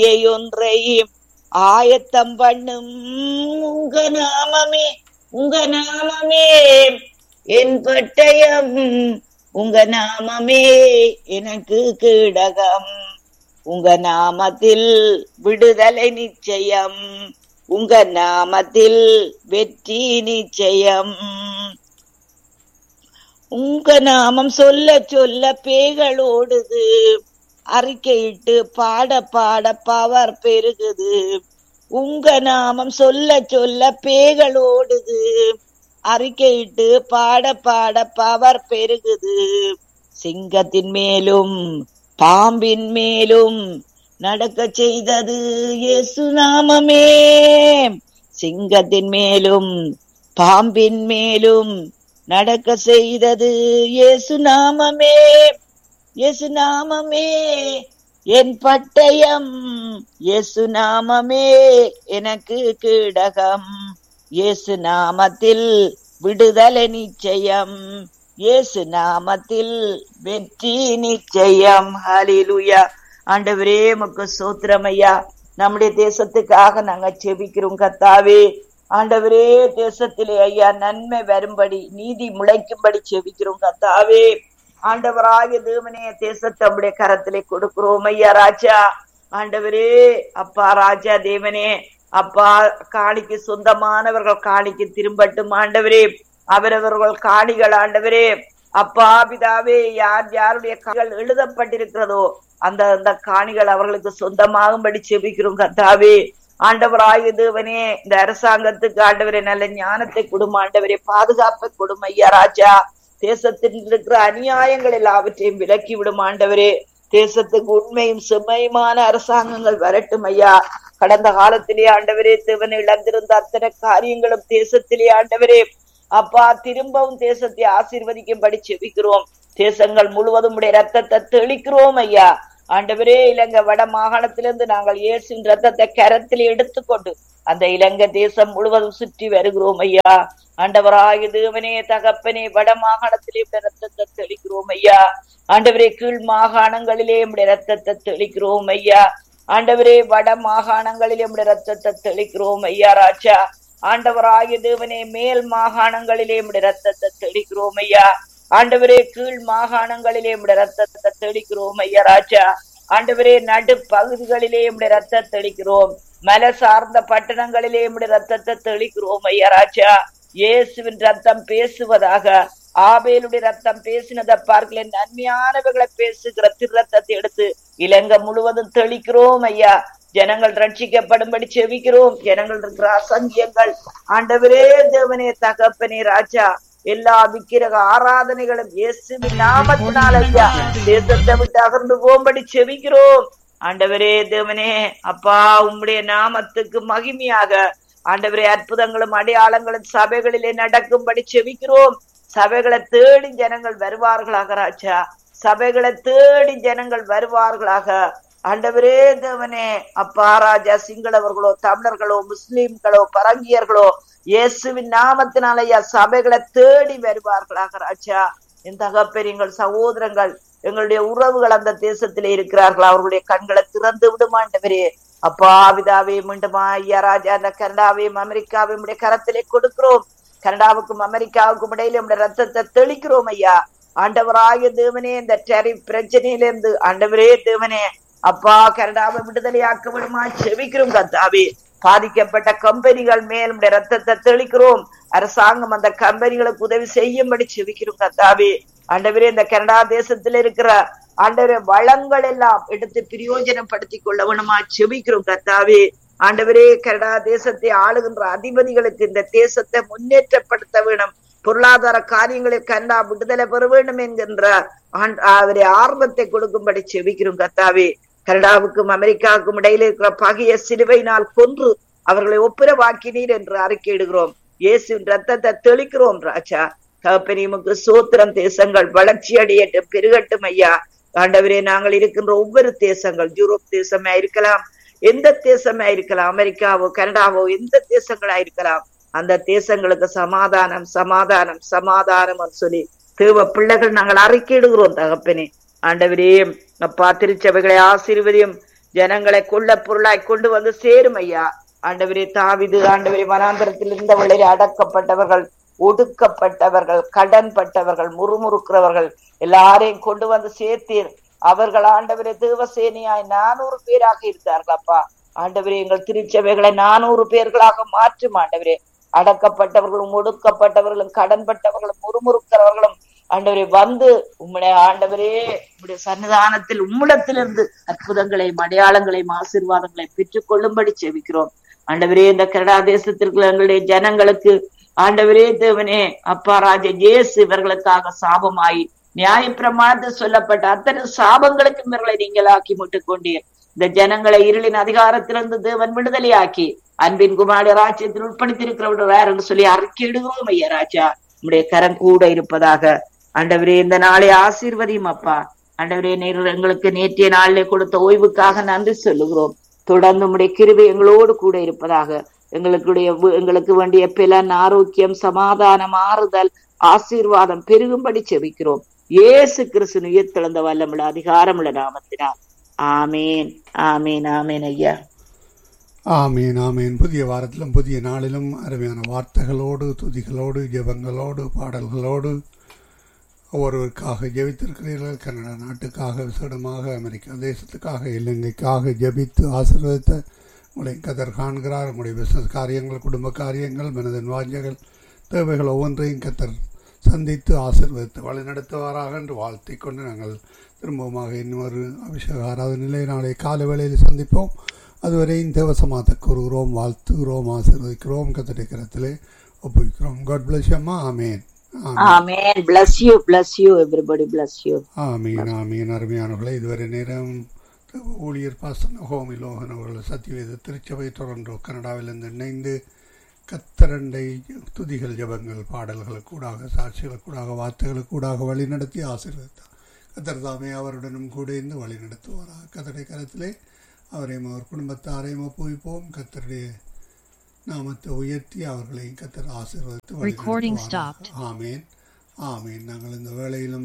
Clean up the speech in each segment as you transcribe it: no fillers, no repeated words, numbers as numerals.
ஒன்றை ஆயத்தம் பண்ணும். உங்க நாமமே, உங்க நாமமே என் பட்டயம், உங்க நாமமே எனக்கு கீடகம். உங்க நாமத்தில் விடுதலை நிச்சயம், உங்க நாமத்தில் வெற்றி நிச்சயம். உங்க நாமம் சொல்ல சொல்ல பேய்கள் ஓடுது, அறிக்கையிட்டு பாட பாட பவர் பெருகுது. உங்க நாமம் சொல்ல சொல்ல பேய்கள் ஓடுது, அறிக்கையிட்டு பாட பாட பவர் பெருகுது. சிங்கத்தின் மேலும் பாம்பின் மேலும் நடக்க செய்தது இயேசு நாமமே. சிங்கத்தின் மேலும் பாம்பின் மேலும் நடக்க செய்தது இயேசு நாமமே. இயேசு நாமமே என் பட்டயம், இயேசு நாமமே எனக்கு கீடகம். இயேசு நாமத்தில் விடுதலை நிச்சயம், இயேசு நாமத்தில் வெற்றி நிச்சயம். ஹல்லேலூயா. ஆண்டவரே உமக்கு ஸ்தோத்திரம் ஐயா. நம்முடைய தேசத்துக்காக நாங்க செபிக்கிறோம் கர்த்தாவே. ஆண்டவரே தேசத்திலே ஐயா நன்மை வரும்படி, நீதி முளைக்கும்படி செபிக்கிறோம் கர்த்தாவே. ஆண்டவராகிய தேவனே, தேசத்தை நம்முடைய கரத்திலே கொடுக்கிறோம் ஐயா ராஜா. ஆண்டவரே அப்பா ராஜா தேவனே, அப்பா காணிக்கு சொந்தமானவர்கள் காணிக்கு திரும்பட்டும் ஆண்டவரே. அவரவர்கள் காணிகள் ஆண்டவரே அப்பா பிதாவே, யார் யாருடைய காணிகள் எழுதப்பட்டிருக்கிறதோ அந்த அந்த காணிகள் அவர்களுக்கு சொந்தமாகும்படி செபிக்கிறோம் கர்த்தாவே. ஆண்டவராகிய தேவனே, இந்த அரசாங்கத்துக்கு ஆண்டவரே நல்ல ஞானத்தை கொடுமை ஆண்டவரே, பாதுகாப்பை கொடுமை ஐயா ராஜா. தேசத்தில் இருக்கிற அநியாயங்கள் எல்லாவற்றையும் விலக்கி விடும் ஆண்டவரே. தேசத்துக்கு உண்மையும் செம்மையுமான அரசாங்கங்கள் வரட்டும் ஐயா. கடந்த காலத்திலே ஆண்டவரே தேவனை இழந்திருந்த அத்தனை காரியங்களும் தேசத்திலே ஆண்டவரே அப்பா திரும்பவும் தேசத்தை ஆசீர்வதிக்கும்படி செபிக்கிறோம். தேசங்கள் முழுவதும் உடைய ரத்தத்தை தெளிக்கிறோம் ஐயா. ஆண்டவரே இலங்கை வட மாகாணத்திலிருந்து நாங்கள் இயேசுவின் ரத்தத்தை கரத்தில் எடுத்துக்கொண்டு அந்த இலங்கை தேசம் முழுவதும் சுற்றி வருகிறோம் ஐயா. ஆண்டவராகிய தேவனே தகப்பனே, வட மாகாணத்திலே ரத்தத்தை தெளிக்கிறோம் ஐயா. ஆண்டவரே கீழ் மாகாணங்களிலே உடைய ரத்தத்தை தெளிக்கிறோம் ஐயா. ஆண்டவரே வட மாகாணங்களிலே உடைய ரத்தத்தை தெளிக்கிறோம் ஐயா ராஜா. ஆண்டவராகிய தேவனே மேல் மாகாணங்களிலே உடைய ரத்தத்தை தெளிக்கிறோம் ஐயா. ஆண்டவரே கீழ் மாகாணங்களிலே உடைய ரத்தத்தை தெளிக்கிறோம் ஐயா ராஜா. ஆண்டவரே நடு பகுதிகளிலே உடைய ரத்தத்தை தெளிக்கிறோம். மலை சார்ந்த பட்டணங்களிலே உடைய ரத்தத்தை தெளிக்கிறோம் ஐயா ராஜா. இயேசுவின் ரத்தம் பேசுவதாக. ஆபேலுடைய ரத்தம் பேசினதை பார்க்கல, நன்மையானவர்களை பேசுகிற திரு ரத்தத்தை எடுத்து இலங்கை முழுவதும் தெளிக்கிறோம் ஐயா. ஜனங்கள் ரட்சிக்கப்படும்படி செவிக்கிறோம். ஜனங்கள் இருக்கிற அசங்கியங்கள் ஆண்டவரே தேவனே தகப்பனே ராஜா, எல்லா விக்கிரக ஆராதனைகளும் இயேசுவின் நாமத்தினால் ஐயா தேசத்தை விட்டு அகர்ந்து போகும்படி செவிக்கிறோம். ஆண்டவரே தேவனே அப்பா உம்முடைய நாமத்துக்கு மகிமையாக ஆண்டவரே அற்புதங்களும் அடையாளங்களும் சபைகளிலே நடக்கும்படி செவிக்கிறோம். சபைகளை தேடி ஜனங்கள் வருவார்களாக ராஜா. சபைகளை தேடி ஜனங்கள் வருவார்களாக. ஆண்டவரே தேவனே அப்பா ராஜா, சிங்களவர்களோ தமிழர்களோ முஸ்லிம்களோ பரங்கியர்களோ இயேசுவின் நாமத்தினாலயா சபைகளை தேடி வருவார்களாக ராஜா. என் தகப்பன், எங்கள் சகோதரங்கள், எங்களுடைய உறவுகள் அந்த தேசத்திலே இருக்கிறார்கள். அவர்களுடைய கண்களை திறந்து விடும் ஆண்டவரே. அப்பா பிதாவே மீண்டுமா ஐயா ராஜா, அந்த கனடாவையும் அமெரிக்காவையும் உடைய கரத்திலே கொடுக்கிறோம். கனடாவுக்கும் அமெரிக்காவுக்கும் இடையில உடைய ரத்தத்தை தெளிக்கிறோம் ஐயா. ஆண்டவராகிய தேவனே, இந்த டெரிஃப் பிரச்சனையிலிருந்து ஆண்டவரே தேவனே அப்பா கனடாவை விடுதலையாக்க விடுமா செபிக்கிறோம் கர்த்தாவே. பாதிக்கப்பட்ட கம்பெனிகள் மேல் உடைய ரத்தத்தை தெளிக்கிறோம். அரசாங்கம் அந்த கம்பெனிகளுக்கு உதவி செய்யும்படி செபிக்கிறோம் கர்த்தாவே. ஆண்டவரே இந்த கனடா தேசத்துல இருக்கிற ஆண்டவரே வளங்கள் எல்லாம் எடுத்து பிரயோஜனப்படுத்தி கொள்ள வேணுமா செபிக்கிறோம் கர்த்தாவே. ஆண்டவரே கனடா தேசத்தை ஆளுகின்ற அதிபதிகளுக்கு இந்த தேசத்தை முன்னேற்றப்படுத்த வேணும், பொருளாதார காரியங்களில் கனடா விடுதலை பெற வேண்டும் என்கின்ற அவரை ஆர்வத்தை கொடுக்கும்படி செபிக்கிறோம் கர்த்தாவே. கனடாவுக்கும் அமெரிக்காவுக்கும் இடையில இருக்கிற பகைய சிலுவையினால் கொன்று அவர்களை ஒப்புரவாக்கினீர் என்று அறிக்கையிடுகிறோம். இயேசுவின் ரத்தத்தை தெளிக்கிறோம் ராஜா. தகப்பனே சோத்திரம். தேசங்கள் வளர்ச்சி அடையட்டும், பெருகட்டும் ஐயா. ஆண்டவரே நாங்கள் இருக்கின்ற ஒவ்வொரு தேசங்கள், யூரோப் தேசமா இருக்கலாம், எந்த தேசமா இருக்கலாம், அமெரிக்காவோ கனடாவோ எந்த தேசங்களா இருக்கலாம், அந்த தேசங்களுக்கு சமாதானம் சமாதானம் சமாதானம் சொல்லி தேவ பிள்ளைகள் நாங்கள் அறிக்கையிடுகிறோம் தகப்பனே. ஆண்டவரே அப்பா திருச்சபைகளை ஆசீர்வதியும். ஜனங்களை கொள்ள பொருளாய் கொண்டு வந்து சேரும் ஐயா. ஆண்டவரே, தாவீது ஆண்டவரே வனாந்தரத்தில் இருந்தவர்களே, அடக்கப்பட்டவர்கள், ஒடுக்கப்பட்டவர்கள், கடன்பட்டவர்கள், முறுமுறுக்கிறவர்கள் எல்லாரையும் கொண்டு வந்து சேர்த்தீர். அவர்கள் ஆண்டவரே தேவசேனியாய் 400 பேராக இருந்தார்கள் அப்பா. ஆண்டவரே, எங்கள் திருச்சபைகளை 400 பேர்களாக மாற்றும் ஆண்டவரே. அடக்கப்பட்டவர்களும், ஒடுக்கப்பட்டவர்களும், கடன்பட்டவர்களும், முறுமுறுக்கிறவர்களும் ஆண்டவரே வந்து உம்முடைய ஆண்டவரே உம்முடைய சன்னிதானத்தில் உம்மிடத்திலிருந்து அற்புதங்களையும் அடையாளங்களையும் ஆசீர்வாதங்களையும் பெற்றுக் கொள்ளும்படி செபிக்கிறோம். ஆண்டவரே, இந்த கனடா தேசத்திற்கு எங்களுடைய ஜனங்களுக்கு ஆண்டவரே தேவனே அப்பா ராஜ இயேசு இவர்களுக்காக சாபமாயி நியாயப்பிரமாணத்தில் சொல்லப்பட்ட அத்தனை சாபங்களுக்கு இவர்களை நீங்களாக்கி மீட்டுக் கொண்டீர். இந்த ஜனங்களை இருளின் அதிகாரத்திலிருந்து தேவன் விடுதலையாக்கி அன்பின் குமார ராஜ்யத்தில் உட்படுத்தியிருக்கிறவர்கள் வேற என்று சொல்லி அறிக்கையிடுகிறோம் ஐயா ராஜா. உம்முடைய கரம் கூட இருப்பதாக. ஆண்டவரே, இந்த நாளை ஆசீர்வதியும் அப்பா. ஆண்டவரே, நீர் எங்களுக்கு நேற்றைய நாளிலே கொடுத்த ஓய்வுக்காக நன்றி சொல்லுகிறோம். தொடர்ந்து உம்முடைய கிருபை எங்களோடு கூட இருப்பதாக. எங்களுக்கு வேண்டிய பலன், ஆரோக்கியம், சமாதானம், ஆறுதல், ஆசீர்வாதம் பெருகும்படி செபிக்கிறோம். இயேசு கிறிஸ்து உயிர்த்தெழுந்த வல்லமுள்ள அதிகாரமுள்ள நாமத்தினால். ஆமேன், ஆமேன், ஆமேன் ஐயா. ஆமீன், ஆமீன். புதிய வாரத்திலும் புதிய நாளிலும் அருமையான வார்த்தைகளோடு, துதிகளோடு, ஜெபங்களோடு, பாடல்களோடு ஒவ்வொருவருக்காக ஜெபித்திருக்கிறீர்கள். கனடா நாட்டுக்காக, விசேடமாக அமெரிக்கா தேசத்துக்காக, இலங்கைக்காக ஜெபித்து ஆசீர்வதித்த உங்களை கத்தர் காண்கிறார். உங்களுடைய பிசினஸ் காரியங்கள், குடும்ப காரியங்கள், மனதின் வாஞ்சைகள், தேவைகள் ஒவ்வொன்றையும் கத்தர் சந்தித்து ஆசீர்வதித்து வழிநடத்துவாராக என்று வாழ்த்தி கொண்டு நாங்கள் திரும்பமாக இன்னொரு அபிஷேக ஆராதனை நாளை காலை வேளையில் சந்திப்போம். அதுவரையும் தேவசமாத்த கூறுகிறோம், வாழ்த்துகிறோம், ஆசீர்வதிக்கிறோம், கத்தருடைய கரத்திலே ஒப்புவிக்கிறோம். God bless you அம்மா. ஆமேன். Amen. Bless you, bless you, everybody bless you. ஆமீன், ஆமீன். அருமையானவர்களே, இதுவரை நேரம் ஊழியர் பாஸ்டர் ஹோமி லோகன் அவர்கள் சத்தியவேத திருச்சபை தொடர்ந்து கனடாவிலிருந்து இணைந்து கத்தரண்டை துதிகள், ஜபங்கள், பாடல்களுக்கூடாக, சாட்சிகளுக்கூடாக, வார்த்தைகளுக்கூடாக வழி நடத்தி ஆசீர்வதித்தார். கத்தர் தாமே அவருடனும் கூட இருந்து வழி நடத்துவாராக. கத்தருடைய கரத்திலே அவரையும் அவர் குடும்பத்தாரையும் ஒப்புவிப்போம். கத்தருடைய நாமத்தை உயர்த்தி அவர்களையும் கத்தர் ஆசீர்வதித்து வழிநடத்துவாராக. ஆமீன், ஆமீன். நாங்கள் இந்த வேளையிலும்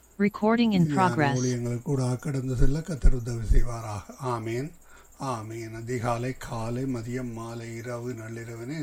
ஊழியங்களுக்கு கூட கடந்து செல்ல கத்தர் உதவி செய்வாராக. ஆமீன், ஆமீன். அதிகாலை, காலை, மதியம், மாலை, இரவு, நள்ளிரவனே